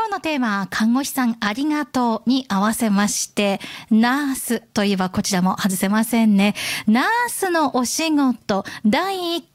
日のテーマ、看護師さんありがとうに合わせまして、ナースといえばこちらも外せませんね。ナースのお仕事第1